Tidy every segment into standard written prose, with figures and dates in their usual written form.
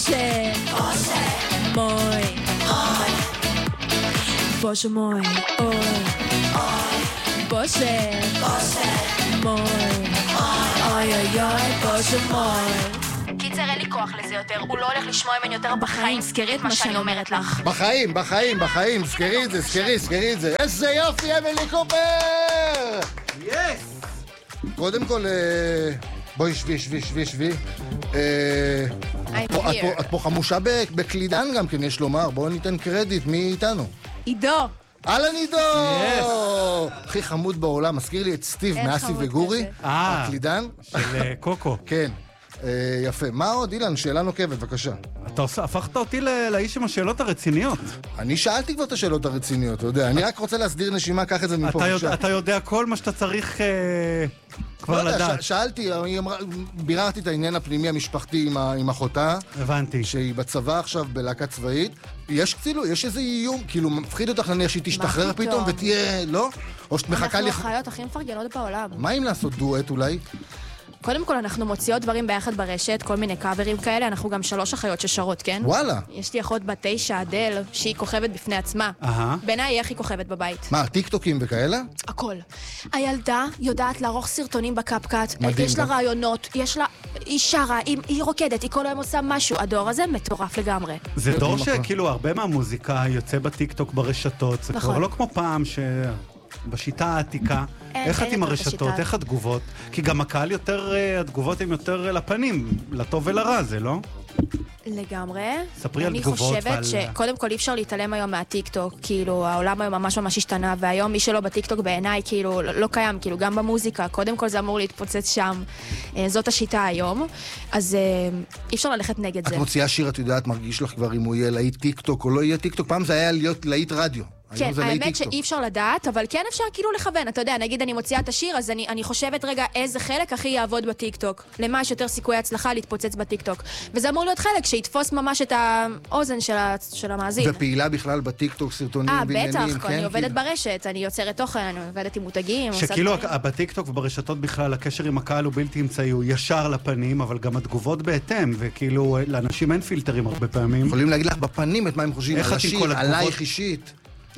Boże, mój, Boże mój, oj, Boże, mój, אוי אוי אוי, בוז'ה מוי. קיצר, אין לי כוח לזה יותר, הוא לא הולך לשמוע ממני יותר בחיים, זכרי את מה שאני אומרת לך. בחיים, זכרי את זה. איזה יופי, אמילי קופר! יס! קודם כל, בואי שבי. את פה חמושה בקלידן גם כן, יש לומר. בואו ניתן קרדיט, מי איתנו? עידו. אהלן עידו! הכי חמוד בעולם, מזכיר לי את סטיב מאסי וגורי, הקלידן. של קוקו. כן, יפה. מה עוד, אילן? שאלה נוקבת, בבקשה. אתה הפכת אותי לאיש עם השאלות הרציניות. אני שאלתי כבר את השאלות הרציניות, אתה יודע. אני רק רוצה להסדיר נשימה, קח את זה מפה. אתה יודע כל מה שאתה צריך כבר לדעת. שאלתי, ביררתי את העניין הפנימי המשפחתי עם אחותה. הבנתי. שהיא בצבא עכשיו בלהקה צבאית. יש איזה איום, כאילו מפחיד אותך לנראה שהיא תשתחרר פתאום ותהיה, לא? או שאת מחכה אנחנו החיות הכי מפרגנות בעולם. מה אם לעשות דואט אולי? קודם כל, אנחנו מוציאות דברים ביחד ברשת, כל מיני קאברים כאלה, אנחנו גם 3 אחיות ששרות, כן? וואלה. יש לי אחות בת 9, אדל, שהיא כוכבת בפני עצמה. בעיניי היא הכי כוכבת בבית. מה, טיקטוקים וכאלה? הכל. הילדה יודעת לערוך סרטונים בקאפקאט, מדהים. יש לה רעיונות, היא שרה, היא רוקדת, היא כל היום עושה משהו. הדור הזה מטורף לגמרי. זה דור שכאילו הרבה מהמוזיקה יוצא בטיקטוק ברשתות, זה כבר לא כמו פעם בשיטה העתיקה. איך את עם הרשתות, איך התגובות? כי גם הקהל יותר, התגובות הן יותר לפנים, לטוב ולרע, זה לא? לגמרי. ספרי על תגובות. אני חושבת שקודם כל אי אפשר להתעלם היום מהטיקטוק, כאילו העולם היום ממש השתנה, והיום מי שלא בטיקטוק בעיניי כאילו לא קיים, כאילו גם במוזיקה, קודם כל זה אמור להתפוצץ שם, זאת השיטה היום, אז אי אפשר ללכת נגד זה. את מוציאה שיר, את יודעת, מרגיש לך כבר אם הוא יהיה להיט טיקטוק או לא יהיה טיקטוק, פעם זה היה להיות להיט רדיו. כן, האמת שאי אפשר לדעת, אבל כן אפשר כאילו לכוון. אתה יודע, נגיד אני מוציאה את השיר, אז אני חושבת רגע איזה חלק הכי יעבוד בטיקטוק. למה יש יותר סיכוי הצלחה להתפוצץ בטיקטוק. וזה אמור להיות חלק שיתפוס ממש את האוזן של המאזין. ופעילה בכלל בטיקטוק, סרטונים ועניינים. בטח, אני עובדת ברשת, אני יוצרת תוכן, אני עובדת עם מותגים. שכאילו בטיקטוק וברשתות בכלל, הקשר עם הקהל הוא בלתי אמצעי, הוא ישר לפנים, אבל גם התגובות בהתאם, וכאילו לאנשים אין פילטרים הרבה פעמים. יכולים להגיד לך בפנים את מה הם חושבים על השיר, עלייך אישית.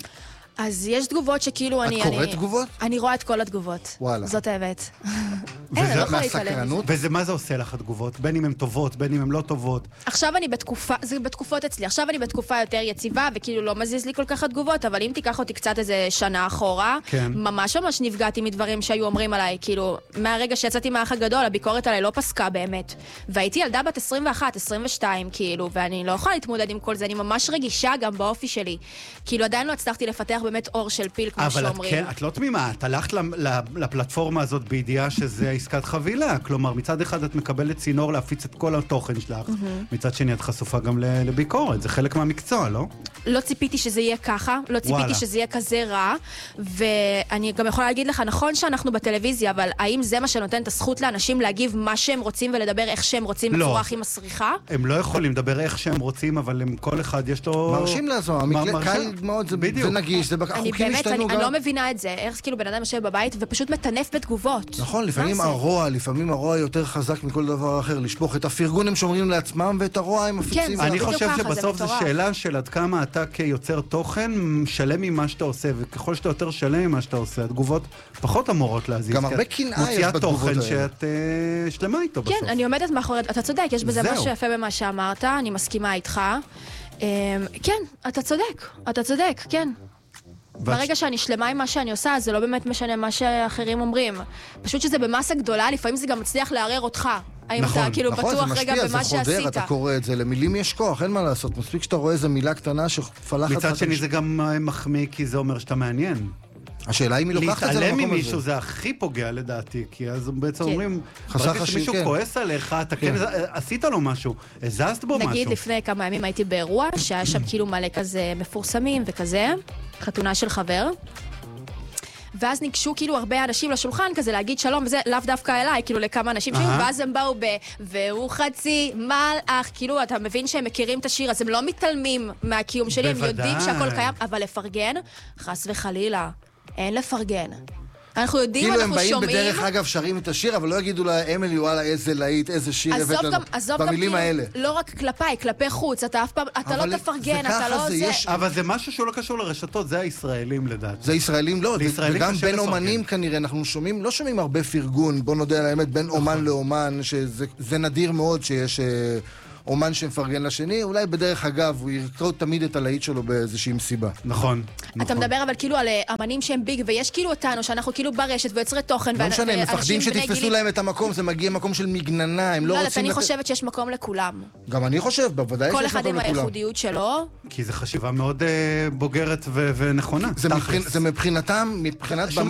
אז יש תגובות שכאילו את קוראת תגובות? אני רואה את כל התגובות. וואלה. זאת האמת. וזה מהסקרנות? וזה מה זה עושה לך התגובות? בין אם הן טובות, בין אם הן לא טובות. עכשיו אני בתקופה, זה בתקופות אצלי, עכשיו אני בתקופה יותר יציבה, וכאילו לא מזיז לי כל כך התגובות, אבל אם תיקח אותי קצת איזה שנה אחורה, כן. ממש נפגעתי מדברים שהיו אומרים עליי, כאילו, מהרגע שיצאתי מהאח הגדול, הביקורת עליי לא פסקה באמת. והייתי ילדה בת 21, 22, כאילו, ואני לא יכולה להתמודד עם כל זה, אני ממש רגישה גם באופי שלי. כאילו, עדיין לא הצלחתי לפתח באמת אור של פיל, כמו שאומרים. אבל את לא תמימה, את הלכת לפלטפורמה הזאת בידיעה שזה עסקת חבילה. כלומר, מצד אחד את מקבלת צינור להפיץ את כל התוכן שלך, מצד שני את חשופה גם לביקורת. זה חלק מהמקצוע, לא? לא ציפיתי שזה יהיה ככה, לא ציפיתי שזה יהיה כזה רע, ואני גם יכולה להגיד לך, נכון שאנחנו בטלוויזיה, אבל האם זה מה שנותן את הזכות לאנשים להגיב מה שהם רוצים ולדבר איך שהם רוצים בצורה הכי מסריחה? הם לא יכולים לדבר איך שהם רוצים, אבל כל אחד יש לו... מרשים לעזור, קל מאוד, זה נגיש, זה החוקים השתנו גם. אני לא מבינה את זה, איך כאילו בן אדם יושב בבית ופשוט מטנף בתגובות. נכון, לפעמים הרוע יותר חזק מכל דבר אחר, לשפוך את הפרגון הם שומרים לעצמם ואת הרוע הם מפיצים. אני חושב שבסוף זו שאלה של עד כמה אתה כיוצר תוכן שלם ממה שאתה עושה, וככל שאתה יותר שלם ממה שאתה עושה, התגובות פחות אמורות להזיז. גם הרבה קנאה יש בתגובות האלה. מוציאה תוכן שאת שלמה איתו בסוף. כן, אני עומדת מאחורי, אתה צודק, יש בזה משהו יפה במה שאמרת, אני מסכימה איתך. כן, אתה צודק, כן. ברגע שאני שלמה עם מה שאני עושה, זה לא באמת משנה מה שאחרים אומרים. פשוט שזה במסה גדולה, לפעמים זה גם מצליח לערער אותך. האם אתה כאילו בטוח רגע במה שעשית. זה חודר, אתה קורא את זה, למילים יש כוח, אין מה לעשות. מספיק שאתה רואה איזה מילה קטנה שפלחת... מצד שני זה גם מחמיא, כי זה אומר שאתה מעניין. השאלה אם היא לוקחת את זה למקום הזה. להתעלם ממישהו זה הכי פוגע לדעתי, כי אז בעצם אומרים, ברגע שמישהו כועס עליך, אתה כן עשית לו משהו, הזזת בו משהו. נגיד לפני כמה ימים הייתי באירוע, שהיה שם כאילו מלא כזה מפורסמים וכזה, חתונה של חבר, ואז ניגשו כאילו הרבה אנשים לשולחן כזה להגיד שלום, וזה לאו דווקא אליי, כאילו לכמה אנשים שהיו, ואז הם באו והוא חצי מלאך, כאילו אתה מבין שהם מכירים את השיר, אז הם לא מתעלמים מהקיום שלי, הם יודעים שהכל קיים, אבל לפרגן, חס וחלילה, אין לפרגן. אנחנו יודעים, כאילו אנחנו הם שומעים. באים בדרך אגב שרים את השיר, אבל לא יגידו לה, אמילי, וואלה, איזה להיט, איזה שיר הבאת לנו. במילים האלה. לא רק כלפיי, כלפי חוץ, אתה אף פעם, אתה לא תפרגן, אתה לא זה. אבל זה משהו שהוא לא קשור לרשתות, זה הישראלים לדעת. זה ישראלים, לא, וגם בין אומנים כנראה, אנחנו שומעים, לא שומעים הרבה פרגון, בוא נודה על האמת, בין אומן לאומן, שזה נדיר מאוד שיש אומן שמפרגן לשני, אולי בדרך אגב, הוא ירקוד תמיד את הלהיט שלו באיזושהי מסיבה. נכון. אתה מדבר אבל כאילו על אמנים שהם ביג, ויש כאילו אותנו, שאנחנו כאילו ברשת ויוצרי תוכן, לא משנה, הם מפחדים שתתפסו להם את המקום, זה מגיע מקום של מגננה, הם לא רוצים... אני חושבת שיש מקום לכולם. גם אני חושב, בוודאי שיש מקום לכולם. כל אחד עם הייחודיות שלו. כי זו חשיבה מאוד בוגרת ונכונה. זה מבחינתם, מבחינת